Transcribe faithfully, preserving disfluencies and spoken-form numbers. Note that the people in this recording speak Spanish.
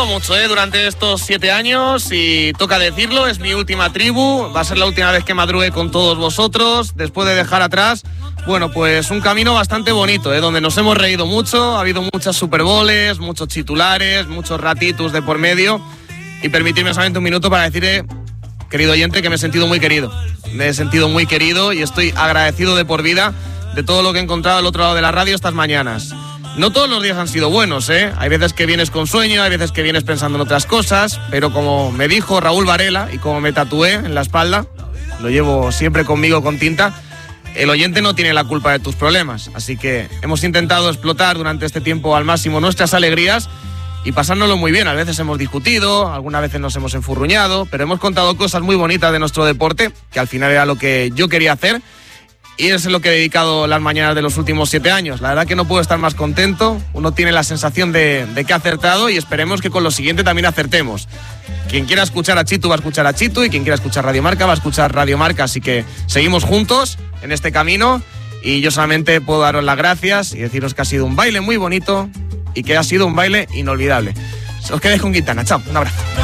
mucho, ¿eh? Durante estos siete años y toca decirlo, es mi última tribu, va a ser la última vez que madrugue con todos vosotros, después de dejar atrás, bueno, pues un camino bastante bonito, ¿eh? Donde nos hemos reído mucho, ha habido muchas superboles, muchos titulares, muchos ratitos de por medio y permitirme solamente un minuto para decir, eh, querido oyente, que me he sentido muy querido, me he sentido muy querido y estoy agradecido de por vida de todo lo que he encontrado al otro lado de la radio estas mañanas. No todos los días han sido buenos, ¿eh? Hay veces que vienes con sueño, hay veces que vienes pensando en otras cosas, pero como me dijo Raúl Varela y como me tatué en la espalda, lo llevo siempre conmigo con tinta, el oyente no tiene la culpa de tus problemas. Así que hemos intentado explotar durante este tiempo al máximo nuestras alegrías y pasárnoslo muy bien. A veces hemos discutido, algunas veces nos hemos enfurruñado, pero hemos contado cosas muy bonitas de nuestro deporte, que al final era lo que yo quería hacer. Y es lo que he dedicado las mañanas de los últimos siete años. La verdad que no puedo estar más contento. Uno tiene la sensación de, de que ha acertado y esperemos que con lo siguiente también acertemos. Quien quiera escuchar a Chitu va a escuchar a Chitu y quien quiera escuchar Radio Marca va a escuchar Radio Marca. Así que seguimos juntos en este camino y yo solamente puedo daros las gracias y deciros que ha sido un baile muy bonito y que ha sido un baile inolvidable. Os quedéis con Quintana. Chao, un abrazo.